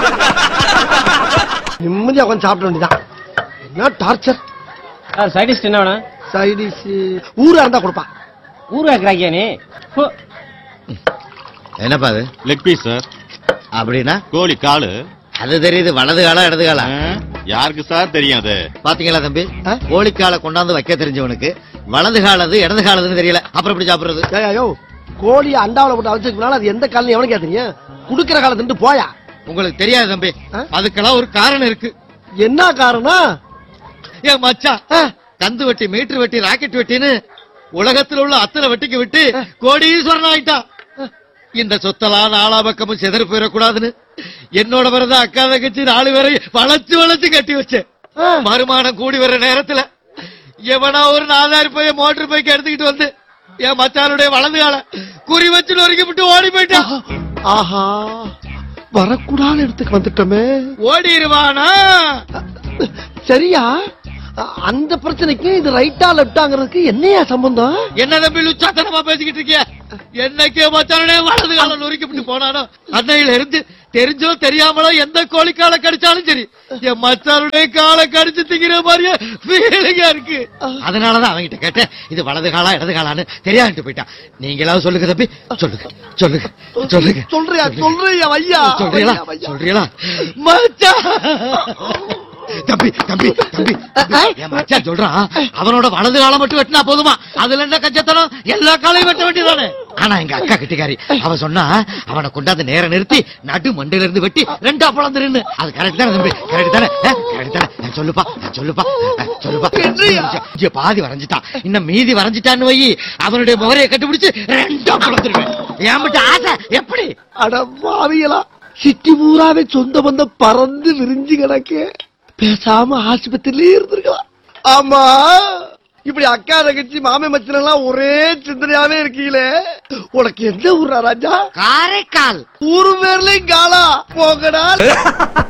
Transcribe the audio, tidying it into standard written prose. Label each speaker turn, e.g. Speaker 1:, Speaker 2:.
Speaker 1: நிம்மதியா உட்காந்து சாப்பிட வேண்டியதான். என்ன டார்ச்சர்.
Speaker 2: சைடிஷ் என்ன வேணும்?
Speaker 1: சைடிஷ் ஊரா இருந்தா கொடுப்பா.
Speaker 2: ஊரா இருக்கிறாக்கியா நீ?
Speaker 3: என்னப்பா அது?
Speaker 4: Leg piece sir.
Speaker 3: அப்படின்னா
Speaker 4: கோழி காலு.
Speaker 3: அது தெரியுது, வலது காலம் இடது காலம்.
Speaker 4: யாருக்கு சார் தெரியும் அது?
Speaker 3: பாத்தீங்களா தம்பி, கோழிக்கால கொண்டாந்து வைக்க தெரிஞ்சவனுக்கு வலது காலது இடது காலதுன்னு தெரியல, அப்புறம் எப்படி சாப்பிடுறது?
Speaker 1: ஐயோ, கோழி அண்டாவில போட்டு அழைச்சிருக்கனால அது எந்த காலம் எவனுக்கு தெரியும்? குடுக்கிற காலத்துட்டு போயா.
Speaker 3: உங்களுக்கு தெரியாது தம்பி, அதுக்கெல்லாம் ஒரு காரணம் இருக்கு.
Speaker 1: என்ன காரணம்?
Speaker 3: ஏன் மச்சான் கந்து வெட்டி, மீட்டர் வெட்டி, ராக்கெட் வெட்டின்னு உலகத்தில் உள்ள அத்தனை வெட்டிக்கு விட்டு கோடீஸ்வரன் ஆயிட்டான். இந்த சொத்தெல்லாம் நாலா பக்கமும் செதறி போயிடக்கூடாதுன்னு என்னோட பிறந்த அக்கா தங்கச்சி 4 பேரை வளைச்சு வளைச்சு கட்டி வச்சேன். வருமானம் கூடி வர்ற நேரத்துல எவனா ஒரு 4000 போய் மோட்டர் பைக் எடுத்துக்கிட்டு வந்து என் மச்சானுடைய வலது கால குறி வச்சு நொறுக்கி விட்டு ஓடி போயிட்டான்.
Speaker 1: ஆஹா, வரக்கூடாது இடத்துக்கு வந்துட்டோமே.
Speaker 3: ஓடிடுவானா?
Speaker 1: சரியா, அந்த பிரச்சனைக்கு இது ரைட்டா லெப்டாங்கிறதுக்கு என்னையா சம்பந்தம்?
Speaker 3: என்ன தம்பி லுச்சாத்தனமா பேசிக்கிட்டு இருக்கிய? என்னைக்கே மச்சானே வலது கால நொறுக்கி விட்டு போனானோ அன்னையில இருந்து தெரிஞ்சோ தெரியாமலோ எந்த கோழிக்கால கடிச்சாலும் சரி என் மச்சானுடைய காலை கடிச்சு திங்கிற மாதிரியே ஃபீலிங்கா இருக்கு. அதனாலதான் அவங்கிட்ட கேட்டேன், இது வலது காலா இடது காலான்னு தெரியாதுட்டு போயிட்டான். நீங்களாவது சொல்லுங்க தம்பி, சொல்லுங்க சொல்லுங்க சொல்லுங்க.
Speaker 1: சொல்றியா சொல்றியா ஐயா?
Speaker 3: சொல்றீங்களா சொல்றீங்களா? மச்சான் தம்பி தம்பி தம்பி, என் மச்சான் சொல்றான் அவனோட வலது காலம் மட்டும் வெட்டினா போதுமா, அதுல என்ன கஞ்சத்தனம், எல்லா காலையும் வெட்ட வேண்டியதானே. ஆனா எங்க அக்கா கிட்டிக்காரி அவ சொன்னா அவனை கொண்டாந்து நேர நிறுத்தி நடு மண்டையில இருந்து வெட்டி 2ஆ பிளந்துருன்னு. அது கரெக்ட் தானே தம்பி? கரெக்ட் தானே? கரெக்ட் தானே? சொல்லுப்பா சொல்லுப்பா சொல்லுப்பா. பாதி வரைஞ்சிட்டான், இன்னும் மீதி வரைஞ்சிட்டான்னு வை, அவனுடைய முகரையை கண்டுபிடிச்சு 2ஆ பிளந்துருவேன். என் மட்டும் ஆசை எப்படி?
Speaker 1: அட பாவிகளா, சிட்டி பூராவே சொந்த பந்தம் பறந்து விரிஞ்சு கிடக்கு. பேசாம ஆஸ்பத்திரியிலே இருந்திருக்கலாம். ஆமா, இப்படி அக்கா தங்கச்சி மாமே மச்சன் எல்லாம் ஒரே சிந்தனையாவே இருக்கீங்களே. உனக்கு எந்த ஊரா ராஜா?
Speaker 3: காரைக்கால்.
Speaker 1: ஊரு பேர்லயும் காலா போகடா.